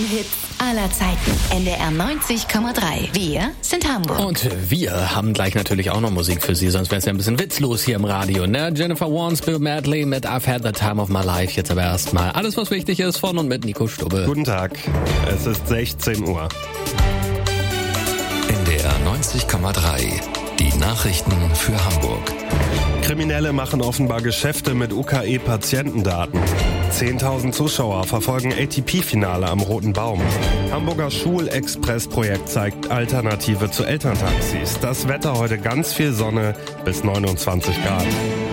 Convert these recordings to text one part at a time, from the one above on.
Hits aller Zeiten. NDR 90,3. Wir sind Hamburg. Und wir haben gleich natürlich auch noch Musik für Sie, sonst wäre es ja ein bisschen witzlos hier im Radio, ne? Jennifer Warnes, Bill Medley mit I've Had the Time of My Life. Jetzt aber erstmal alles, was wichtig ist, von und mit Nico Stubbe. Guten Tag, es ist 16 Uhr. NDR 90,3. Die Nachrichten für Hamburg. Kriminelle machen offenbar Geschäfte mit UKE-Patientendaten. 10.000 Zuschauer verfolgen ATP-Finale am Roten Baum. Hamburger Schulexpress-Projekt zeigt Alternative zu Elterntaxis. Das Wetter heute ganz viel Sonne bis 29 Grad.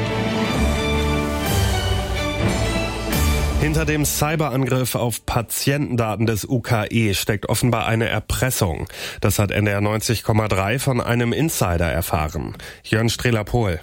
Hinter dem Cyberangriff auf Patientendaten des UKE steckt offenbar eine Erpressung. Das hat NDR 90,3 von einem Insider erfahren. Jörn Strehler-Pohl.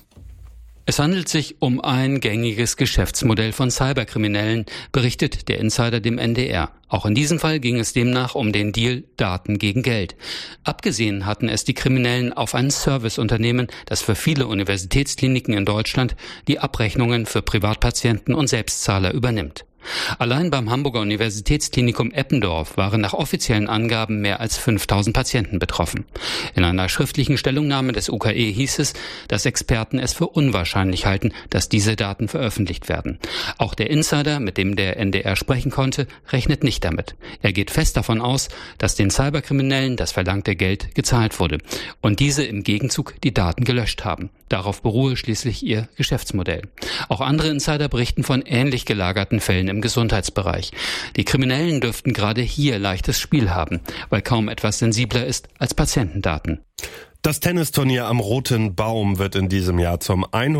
Es handelt sich um ein gängiges Geschäftsmodell von Cyberkriminellen, berichtet der Insider dem NDR. Auch in diesem Fall ging es demnach um den Deal Daten gegen Geld. Abgesehen hatten es die Kriminellen auf ein Serviceunternehmen, das für viele Universitätskliniken in Deutschland die Abrechnungen für Privatpatienten und Selbstzahler übernimmt. Allein beim Hamburger Universitätsklinikum Eppendorf waren nach offiziellen Angaben mehr als 5.000 Patienten betroffen. In einer schriftlichen Stellungnahme des UKE hieß es, dass Experten es für unwahrscheinlich halten, dass diese Daten veröffentlicht werden. Auch der Insider, mit dem der NDR sprechen konnte, rechnet nicht damit. Er geht fest davon aus, dass den Cyberkriminellen das verlangte Geld gezahlt wurde und diese im Gegenzug die Daten gelöscht haben. Darauf beruhe schließlich ihr Geschäftsmodell. Auch andere Insider berichten von ähnlich gelagerten Fällen im Gesundheitsbereich. Die Kriminellen dürften gerade hier leichtes Spiel haben, weil kaum etwas sensibler ist als Patientendaten. Das Tennisturnier am Roten Baum wird in diesem Jahr zum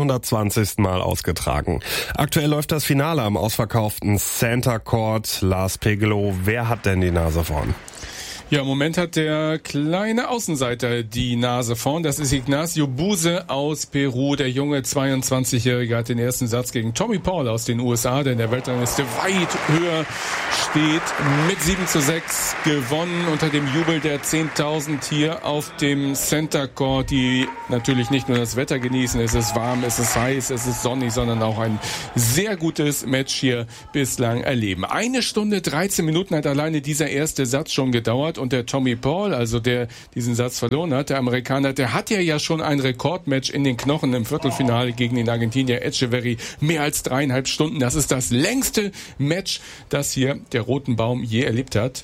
120. Mal ausgetragen. Aktuell läuft das Finale am ausverkauften Center Court. Lars Pegelow, wer hat denn die Nase vorn? Ja, im Moment hat der kleine Außenseiter die Nase vorn. Das ist Ignacio Buse aus Peru. Der junge 22-Jährige hat den ersten Satz gegen Tommy Paul aus den USA, der in der Weltrangliste weit höher steht, mit 7:6 gewonnen unter dem Jubel der 10.000 hier auf dem Center Court, die natürlich nicht nur das Wetter genießen. Es ist warm, es ist heiß, es ist sonnig, sondern auch ein sehr gutes Match hier bislang erleben. 1 Stunde 13 Minuten hat alleine dieser erste Satz schon gedauert. Und der Tommy Paul, also der diesen Satz verloren hat, der Amerikaner, der hat ja schon ein Rekordmatch in den Knochen im Viertelfinale gegen den Argentinier Etcheverry. Mehr als 3,5 Stunden. Das ist das längste Match, das hier der Roten Baum je erlebt hat.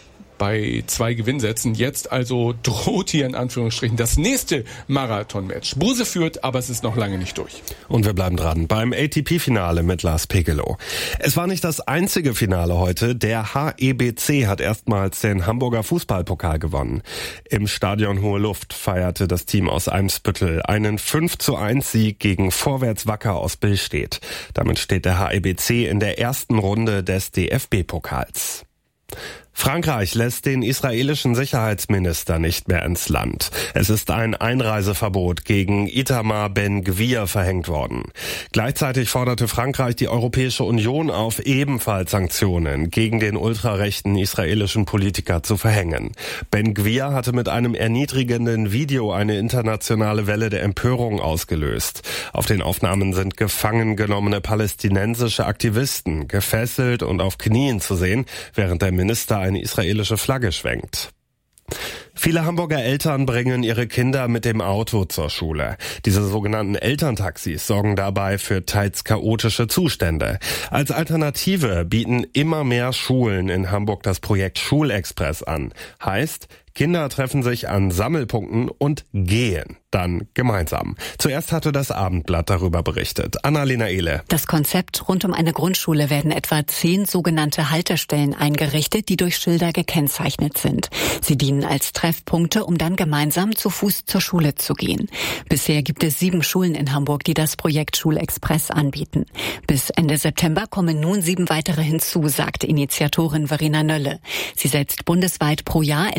Bei 2 Gewinnsätzen. Jetzt also droht hier in Anführungsstrichen das nächste Marathon-Match. Buse führt, aber es ist noch lange nicht durch. Und wir bleiben dran beim ATP-Finale mit Lars Pegelow. Es war nicht das einzige Finale heute. Der HEBC hat erstmals den Hamburger Fußballpokal gewonnen. Im Stadion Hohe Luft feierte das Team aus Eimsbüttel einen 5:1 Sieg gegen Vorwärts Wacker aus Billstedt. Damit steht der HEBC in der ersten Runde des DFB-Pokals. Frankreich lässt den israelischen Sicherheitsminister nicht mehr ins Land. Es ist ein Einreiseverbot gegen Itamar Ben-Gvir verhängt worden. Gleichzeitig forderte Frankreich die Europäische Union auf, ebenfalls Sanktionen gegen den ultrarechten israelischen Politiker zu verhängen. Ben-Gvir hatte mit einem erniedrigenden Video eine internationale Welle der Empörung ausgelöst. Auf den Aufnahmen sind gefangen genommene palästinensische Aktivisten gefesselt und auf Knien zu sehen, während der Minister eine israelische Flagge schwenkt. Viele Hamburger Eltern bringen ihre Kinder mit dem Auto zur Schule. Diese sogenannten Elterntaxis sorgen dabei für teils chaotische Zustände. Als Alternative bieten immer mehr Schulen in Hamburg das Projekt Schulexpress an. Heißt, Kinder treffen sich an Sammelpunkten und gehen dann gemeinsam. Zuerst hatte das Abendblatt darüber berichtet. Annalena Ehle. Das Konzept: rund um eine Grundschule werden etwa 10 sogenannte Haltestellen eingerichtet, die durch Schilder gekennzeichnet sind. Sie dienen als Treffpunkte, um dann gemeinsam zu Fuß zur Schule zu gehen. Bisher gibt es 7 Schulen in Hamburg, die das Projekt Schulexpress anbieten. Bis Ende September kommen nun 7 weitere hinzu, sagt Initiatorin Verena Nölle. Sie setzt bundesweit pro Jahr etwa 10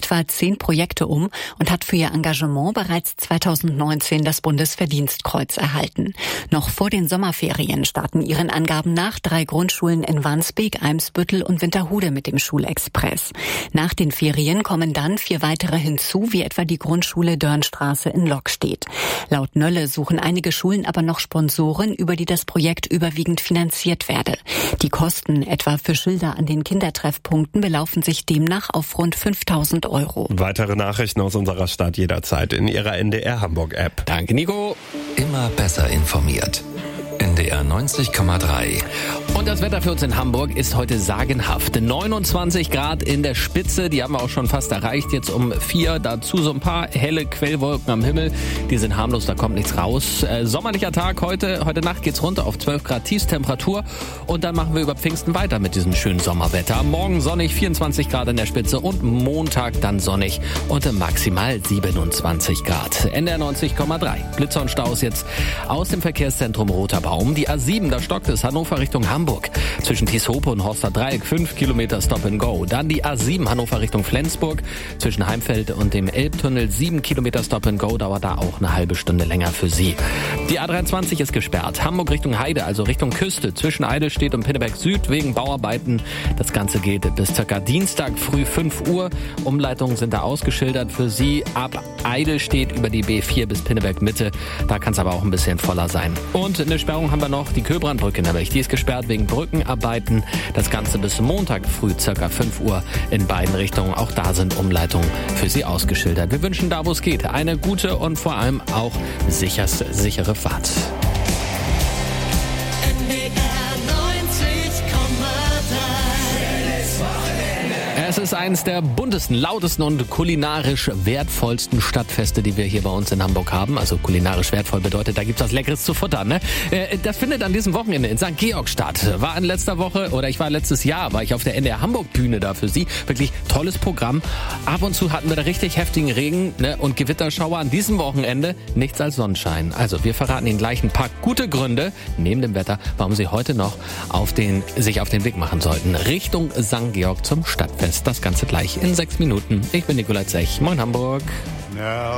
10 Projekte um und hat für ihr Engagement bereits 2019 das Bundesverdienstkreuz erhalten. Noch vor den Sommerferien starten ihren Angaben nach 3 Grundschulen in Wandsbek, Eimsbüttel und Winterhude mit dem Schulexpress. Nach den Ferien kommen dann 4 weitere hinzu, wie etwa die Grundschule Dörnstraße in Lockstedt. Laut Nölle suchen einige Schulen aber noch Sponsoren, über die das Projekt überwiegend finanziert werde. Die Kosten etwa für Schilder an den Kindertreffpunkten belaufen sich demnach auf rund 5.000 €. Weitere Nachrichten aus unserer Stadt jederzeit in Ihrer NDR Hamburg App. Danke, Nico. Immer besser informiert. NDR 90,3. Und das Wetter für uns in Hamburg ist heute sagenhaft. 29 Grad in der Spitze, die haben wir auch schon fast erreicht. Jetzt um 4, dazu so ein paar helle Quellwolken am Himmel. Die sind harmlos, da kommt nichts raus. Sommerlicher Tag heute Nacht geht's runter auf 12 Grad Tiefstemperatur. Und dann machen wir über Pfingsten weiter mit diesem schönen Sommerwetter. Morgen sonnig, 24 Grad in der Spitze und Montag dann sonnig und maximal 27 Grad. NDR 90,3. Blitzer und Staus jetzt aus dem Verkehrszentrum Roter Baum. Die A7, da stockt es, Hannover Richtung Hamburg. Zwischen Tieshope und Horster Dreieck 5 Kilometer Stop and Go. Dann die A7 Hannover Richtung Flensburg. Zwischen Heimfeld und dem Elbtunnel 7 Kilometer Stop and Go. Dauert da auch eine halbe Stunde länger für Sie. Die A23 ist gesperrt. Hamburg Richtung Heide, also Richtung Küste. Zwischen Eidelstedt und Pinneberg Süd wegen Bauarbeiten. Das Ganze geht bis circa Dienstag früh 5 Uhr. Umleitungen sind da ausgeschildert für Sie. Ab Eidelstedt über die B4 bis Pinneberg Mitte. Da kann es aber auch ein bisschen voller sein. Und eine Sperrung haben wir noch, die Köbrandbrücke nämlich. Die ist gesperrt wegen Brückenarbeiten. Das Ganze bis Montag früh circa 5 Uhr in beiden Richtungen. Auch da sind Umleitungen für Sie ausgeschildert. Wir wünschen da, wo es geht, eine gute und vor allem auch sichere Fahrt. Es ist eines der buntesten, lautesten und kulinarisch wertvollsten Stadtfeste, die wir hier bei uns in Hamburg haben. Also kulinarisch wertvoll bedeutet, da gibt's was Leckeres zu futtern, ne? Das findet an diesem Wochenende in St. Georg statt. Letztes Jahr war ich auf der NDR Hamburg Bühne da für Sie. Wirklich tolles Programm. Ab und zu hatten wir da richtig heftigen Regen, ne? Und Gewitterschauer. An diesem Wochenende nichts als Sonnenschein. Also wir verraten Ihnen gleich ein paar gute Gründe, neben dem Wetter, warum Sie heute noch sich auf den Weg machen sollten. Richtung St. Georg zum Stadtfest. Das Ganze gleich in 6 Minuten. Ich bin Nikolai Zech. Moin Hamburg.